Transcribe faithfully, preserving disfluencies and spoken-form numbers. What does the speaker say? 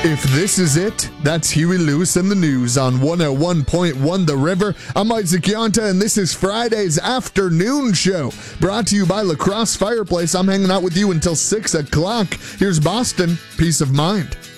If this is it, that's Huey Lewis and the News on one oh one point one The River. I'm Isaac Yonta, and this is Friday's afternoon show, brought to you by La Crosse Fireplace. I'm hanging out with you until six o'clock. Here's Boston, Peace of Mind.